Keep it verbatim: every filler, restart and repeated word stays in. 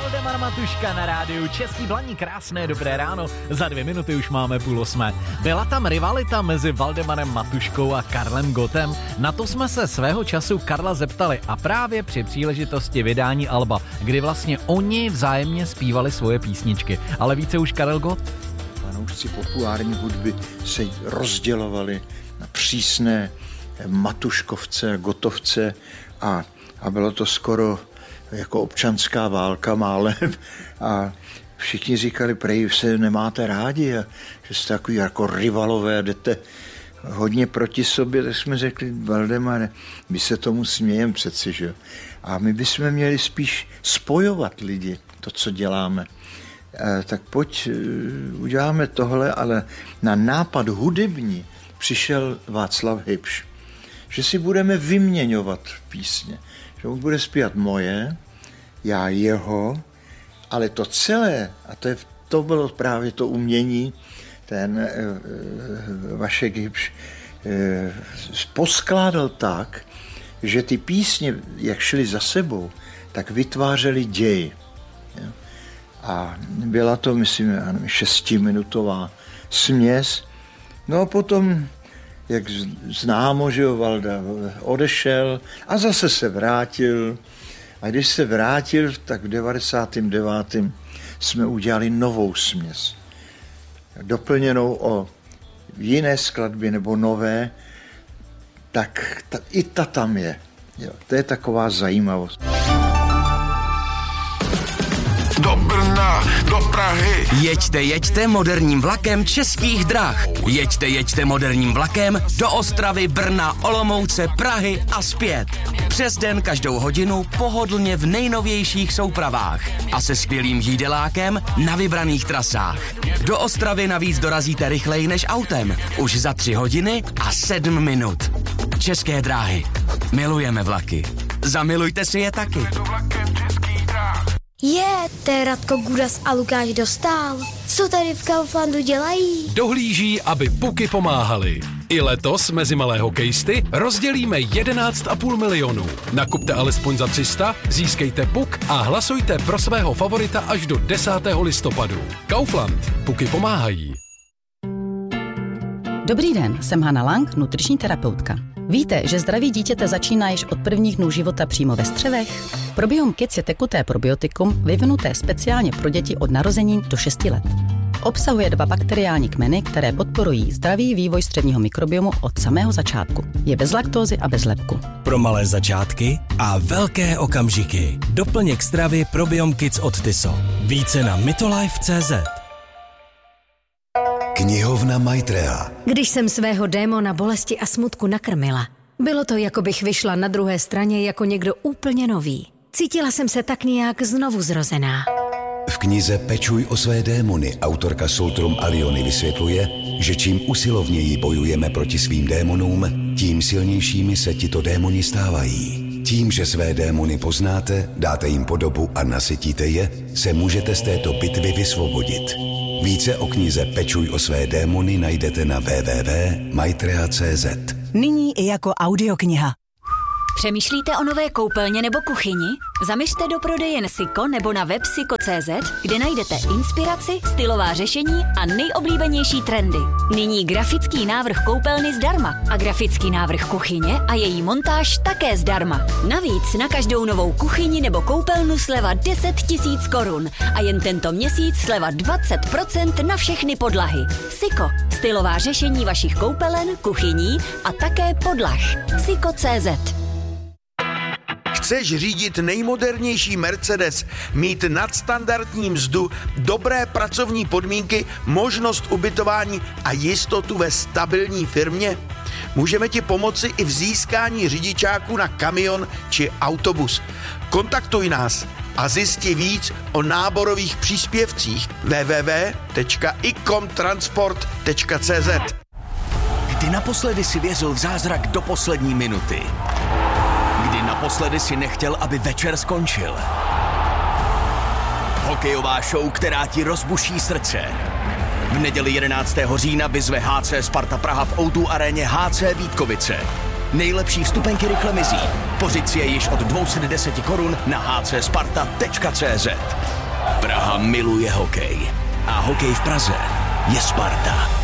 Valdemar Matuška na rádiu Český Blaník. Krásné dobré ráno, za dvě minuty už máme půl osmé. Byla tam rivalita mezi Valdemarem Matuškou a Karlem Gottem? Na to jsme se svého času Karla zeptali a právě při příležitosti vydání alba, kdy vlastně oni vzájemně zpívali svoje písničky. Ale více už Karel Gott? Fanoušci populární hudby se rozdělovali na přísné Matuškovce, Gotovce a, a bylo to skoro jako občanská válka málem a všichni říkali, prej se nemáte rádi a že jste takový jako rivalové, jdete hodně proti sobě, tak jsme řekli, Valdemare, my se tomu smějeme přeci, že? A my bychom měli spíš spojovat lidi, to, co děláme. E, tak pojď, uděláme tohle, ale na nápad hudební přišel Václav Hybš, že si budeme vyměňovat písně. Že on bude zpívat moje, já jeho, ale to celé, a to, je, to bylo právě to umění, ten e, Vašek Hybš e, poskládal tak, že ty písně, jak šly za sebou, tak vytvářely děj. A byla to, myslím, šestiminutová směs. No a potom, jak známo, že jo, Valda odešel a zase se vrátil. A když se vrátil, tak v devadesátém devátém jsme udělali novou směs. Doplněnou o jiné skladby nebo nové, tak ta, i ta tam je. Jo, to je taková zajímavost. Do Brna, do Prahy. Jeďte, jeďte moderním vlakem Českých drah. Jeďte, jeďte moderním vlakem do Ostravy, Brna, Olomouce, Prahy a zpět. Přes den každou hodinu pohodlně v nejnovějších soupravách a se skvělým jídelákem na vybraných trasách. Do Ostravy navíc dorazíte rychleji než autem. Už za tři hodiny a sedm minut. České dráhy. Milujeme vlaky. Zamilujte si je taky. Je, to je Radko Gudas a Lukáš Dostál. Co tady v Kauflandu dělají? Dohlíží, aby puky pomáhaly. I letos mezi malé hokejisty rozdělíme jedenáct a půl milionu. Nakupte alespoň za tři sta, získejte puk a hlasujte pro svého favorita až do desátého listopadu. Kaufland. Puky pomáhají. Dobrý den, jsem Hana Lang, nutriční terapeutka. Víte, že zdraví dítěte začíná již od prvních dnů života přímo ve střevech? Probiom Kids je tekuté probiotikum vyvinuté speciálně pro děti od narození do šesti let. Obsahuje dva bakteriální kmeny, které podporují zdravý vývoj střevního mikrobiomu od samého začátku. Je bez laktózy a bez lepku. Pro malé začátky a velké okamžiky. Doplněk stravy Probiom Kids od Tyso. Více na mitolife tečka cé zet. Knihovna Maitreya. Když jsem svého démona bolesti a smutku nakrmila, bylo to, jako bych vyšla na druhé straně jako někdo úplně nový. Cítila jsem se tak nějak znovu zrozená. V knize Pečuj o své démony autorka Soltrum Aliony vysvětluje, že čím usilovněji bojujeme proti svým démonům, tím silnějšími se tito démoni stávají. Tím, že své démony poznáte, dáte jim podobu a nasytíte je, se můžete z této bitvy vysvobodit. Více o knize Pečuj o své démony najdete na w w w tečka maitreya tečka cé zet. Nyní i jako audiokniha. Přemýšlíte o nové koupelně nebo kuchyni? Zaměřte do prodejen Siko nebo na web siko tečka cé zet, kde najdete inspiraci, stylová řešení a nejoblíbenější trendy. Nyní grafický návrh koupelny zdarma a grafický návrh kuchyně a její montáž také zdarma. Navíc na každou novou kuchyni nebo koupelnu sleva deset tisíc korun a jen tento měsíc sleva dvacet procent na všechny podlahy. Siko, stylová řešení vašich koupelen, kuchyní a také podlah. Siko tečka cé zet. Chceš řídit nejmodernější Mercedes, mít nadstandardní mzdu, dobré pracovní podmínky, možnost ubytování a jistotu ve stabilní firmě? Můžeme ti pomoci i v získání řidičáků na kamion či autobus. Kontaktuj nás a zjisti víc o náborových příspěvcích w w w tečka icomtransport tečka cé zet. Kdy naposledy si věřil v zázrak do poslední minuty? Kdy naposledy si nechtěl, aby večer skončil? Hokejová show, která ti rozbuší srdce. V neděli jedenáctého října vyzve H C Sparta Praha v ó dva aréně H C Vítkovice. Nejlepší vstupenky rychle mizí. Pořiď si je již od dvě stě deset korun na h c sparta tečka cé zet. miluje hokej. A hokej v Praze je Sparta.